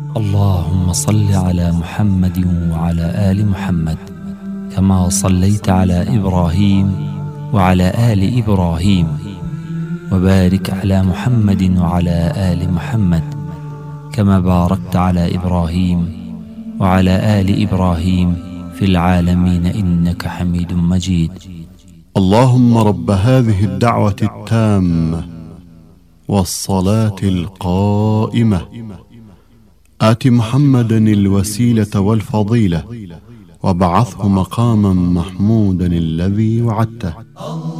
اللهم صل على محمد وعلى آل محمد كما صليت على إبراهيم وعلى آل إبراهيم، وبارك على محمد وعلى آل محمد كما باركت على إبراهيم وعلى آل إبراهيم في العالمين إنك حميد مجيد. اللهم رب هذه الدعوة التامة والصلاة القائمة آت محمدا الوسيلة والفضيلة وابعثه مقاما محمودا الذي وعدته.